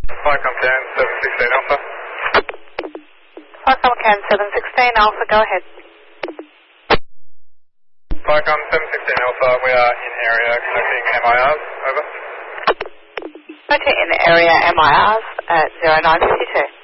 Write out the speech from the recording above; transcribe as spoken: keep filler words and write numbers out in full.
Falcon ten, seven sixteen Alpha. Falcon ten, seven sixteen Alpha, go ahead. Falcon seven sixteen Alpha, we are in area collecting M I Rs, over. Okay, in area M I Rs at zero nine five two.